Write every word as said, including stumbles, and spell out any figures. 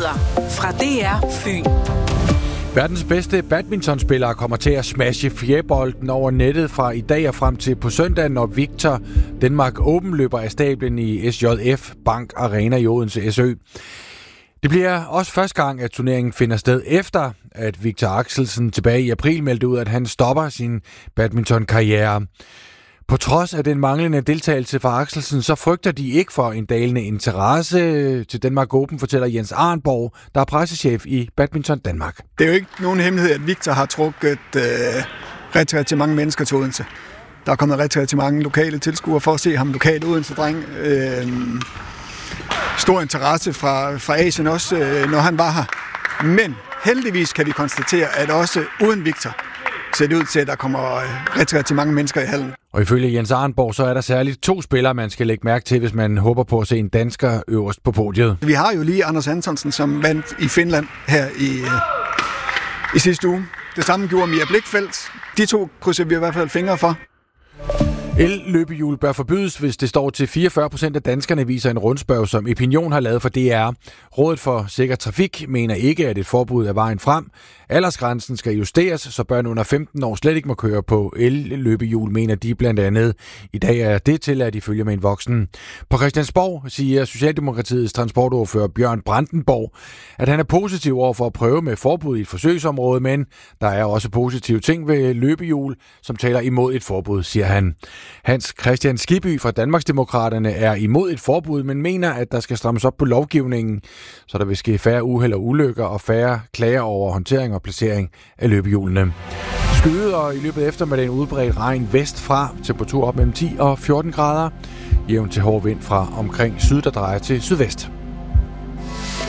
Nyheder fra D R Fyn. Verdens bedste badmintonspillere kommer til at smashe fjerbolden over nettet fra i dag og frem til på søndag, når Victor Denmark Open løber af stablen i S J F Bank Arena i Odense S Ø. Det bliver også første gang, at turneringen finder sted efter, at Victor Axelsen tilbage i april meldte ud, at han stopper sin badmintonkarriere. På trods af den manglende deltagelse fra Axelsen, så frygter de ikke for en dalende interesse til Denmark Open, fortæller Jens Arnborg, der er pressechef i Badminton Danmark. Det er jo ikke nogen hemmelighed, at Victor har trukket øh, rigtig, rigtig mange mennesker til Odense. Der er kommet rigtig, rigtig mange lokale tilskuere for at se ham, lokale Odense-dreng. Øh, stor interesse fra, fra Asien også, øh, når han var her. Men heldigvis kan vi konstatere, at også uden Victor ser det ud til, at der kommer rigtig, rigtig mange mennesker i hallen. Og ifølge Jens Arnborg, så er der særligt to spillere, man skal lægge mærke til, hvis man håber på at se en dansker øverst på podiet. Vi har jo lige Anders Antonsen, som vandt i Finland her i, i sidste uge. Det samme gjorde Mia Blichfeldt. De to krydser vi i hvert fald fingre for. El-løbehjul bør forbydes, hvis det står til fireogfyrre procent af danskerne, viser en rundspørg, som Opinion har lavet for D R. Rådet for Sikker Trafik mener ikke, at et forbud er vejen frem. Aldersgrænsen skal justeres, så børn under femten år slet ikke må køre på el-løbehjul, mener de blandt andet. I dag er det til, at de følger med en voksen. På Christiansborg siger Socialdemokratiets transportordfører Bjørn Brandenborg, at han er positiv over for at prøve med forbud i et forsøgsområde, men der er også positive ting ved løbehjul, som taler imod et forbud, siger han. Hans Christian Skibby fra Danmarksdemokraterne er imod et forbud, men mener, at der skal strammes op på lovgivningen, så der vil ske færre uheld og ulykker og færre klager over håndtering og placering af løbehjulene. Skyde og i løbet af eftermiddagen udbredt regn vestfra, temperatur op mellem ti og fjorten grader, jævn til hård vind fra omkring syd, der drejer til sydvest.